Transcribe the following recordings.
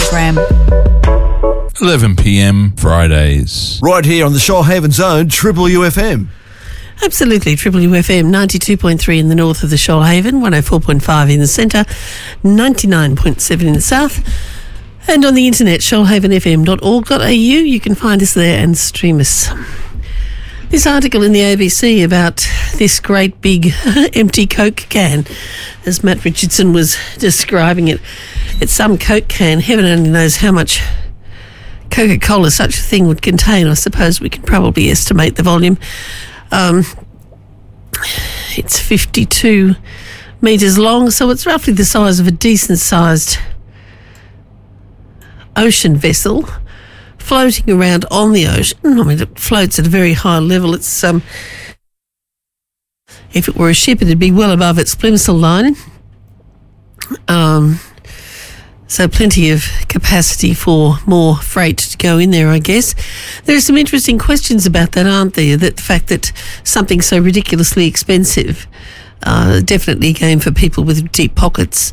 program. 11 p.m. Fridays. Right here on the Shoalhaven Zone, Triple UFM. Absolutely, Triple UFM, 92.3 in the north of the Shoalhaven, 104.5 in the centre, 99.7 in the south. And on the internet, shoalhavenfm.org.au, you can find us there and stream us. This article in the ABC about this great big empty Coke can, as Matt Richardson was describing it. It's some Coke can. Heaven only knows how much Coca-Cola such a thing would contain. I suppose we can probably estimate the volume. It's 52 metres long, so it's roughly the size of a decent-sized ocean vessel floating around on the ocean. I mean, it floats at a very high level. It's if it were a ship, it'd be well above its plimsoll line. So plenty of capacity for more freight to go in there, I guess. There are some interesting questions about that, aren't there? That the fact that something so ridiculously expensive, definitely a game for people with deep pockets,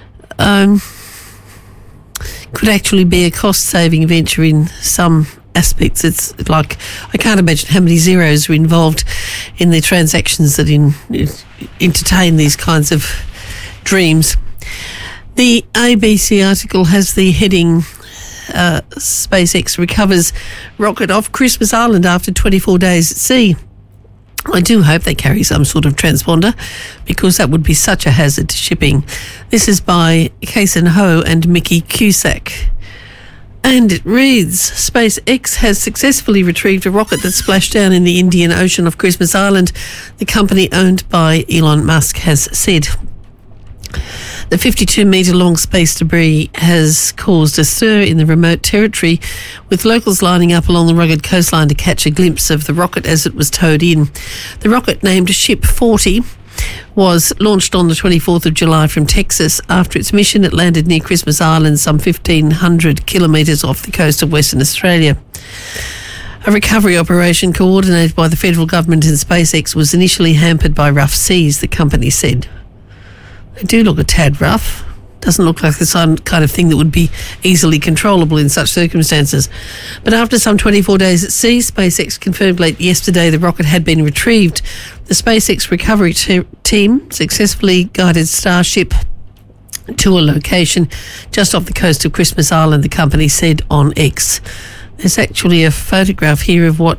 could actually be a cost-saving venture in some aspects. It's like, I can't imagine how many zeros are involved in the transactions that entertain these kinds of dreams. The ABC article has the heading, SpaceX recovers rocket off Christmas Island after 24 days at sea. I do hope they carry some sort of transponder, because that would be such a hazard to shipping. This is by Kason Ho and Mickey Cusack. And it reads, SpaceX has successfully retrieved a rocket that splashed down in the Indian Ocean off Christmas Island, the company owned by Elon Musk has said. The 52-metre-long space debris has caused a stir in the remote territory, with locals lining up along the rugged coastline to catch a glimpse of the rocket as it was towed in. The rocket, named Ship 40, was launched on the 24th of July from Texas. After its mission, it landed near Christmas Island, some 1,500 kilometres off the coast of Western Australia. A recovery operation coordinated by the federal government and SpaceX was initially hampered by rough seas, the company said. They do look a tad rough. Doesn't look like the kind of thing that would be easily controllable in such circumstances. But after some 24 days at sea, SpaceX confirmed late yesterday the rocket had been retrieved. The SpaceX recovery team successfully guided Starship to a location just off the coast of Christmas Island, the company said on X. There's actually a photograph here of what